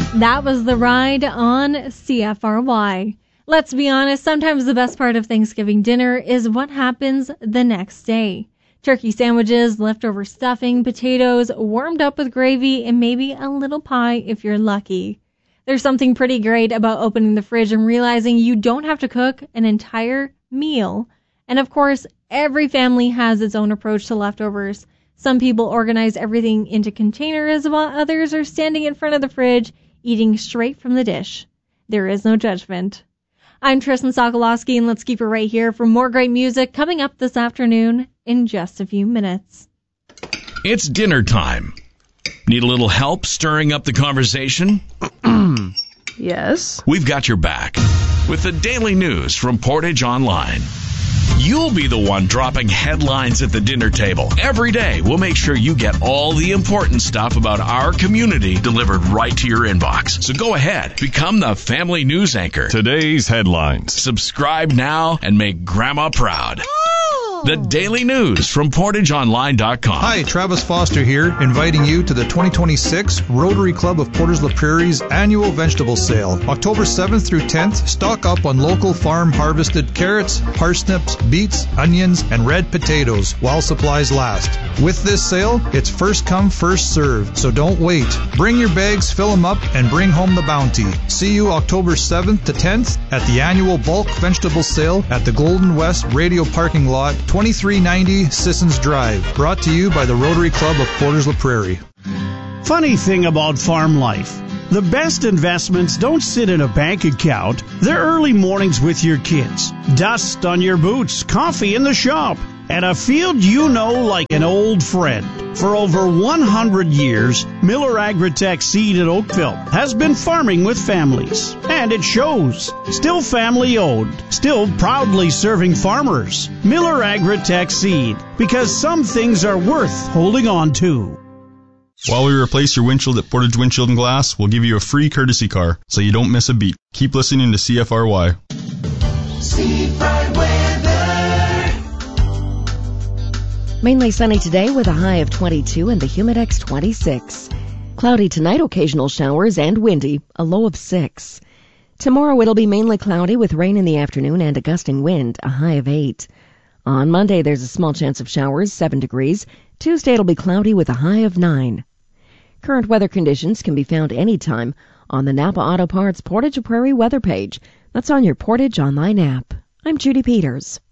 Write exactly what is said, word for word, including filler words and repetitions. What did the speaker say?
That was The Ride on C F R Y. Let's be honest, sometimes the best part of Thanksgiving dinner is what happens the next day. Turkey sandwiches, leftover stuffing, potatoes, warmed up with gravy, and maybe a little pie if you're lucky. There's something pretty great about opening the fridge and realizing you don't have to cook an entire meal. And of course, every family has its own approach to leftovers. Some people organize everything into containers while others are standing in front of the fridge eating straight from the dish. There is no judgment. I'm Tristan Sokolowski, and let's keep it right here for more great music coming up this afternoon in just a few minutes. It's dinner time. Need a little help stirring up the conversation? Yes. We've got your back with the daily news from Portage Online. You'll be the one dropping headlines at the dinner table. Every day, we'll make sure you get all the important stuff about our community delivered right to your inbox. So go ahead, become the family news anchor. Today's headlines. Subscribe now and make Grandma proud. The Daily News from Portage Online dot com. Hi, Travis Foster here, inviting you to the twenty twenty-six Rotary Club of Portage La Prairie's annual vegetable sale. October seventh through tenth, stock up on local farm-harvested carrots, parsnips, beets, onions, and red potatoes while supplies last. With this sale, it's first come, first serve, so don't wait. Bring your bags, fill them up, and bring home the bounty. See you October seventh to tenth at the annual bulk vegetable sale at the Golden West Radio Parking Lot, twenty-three ninety Sissons Drive. Brought to you by the Rotary Club of Portage La Prairie. Funny thing about farm life. The best investments don't sit in a bank account. They're early mornings with your kids. Dust on your boots, coffee in the shop, and a field you know like an old friend. For over one hundred years, Miller Agritech Seed at Oakville has been farming with families. And it shows. Still family owned. Still proudly serving farmers. Miller Agritech Seed. Because some things are worth holding on to. While we replace your windshield at Portage Windshield and Glass, we'll give you a free courtesy car so you don't miss a beat. Keep listening to C F R Y. C F R weather. Mainly sunny today with a high of twenty-two and the Humidex twenty-six. Cloudy tonight, occasional showers and windy, a low of six. Tomorrow it'll be mainly cloudy with rain in the afternoon and a gusting wind, a high of eight. On Monday there's a small chance of showers, seven degrees. Tuesday it'll be cloudy with a high of nine. Current weather conditions can be found anytime on the Napa Auto Parts Portage Prairie weather page. That's on your Portage Online app. I'm Judy Peters.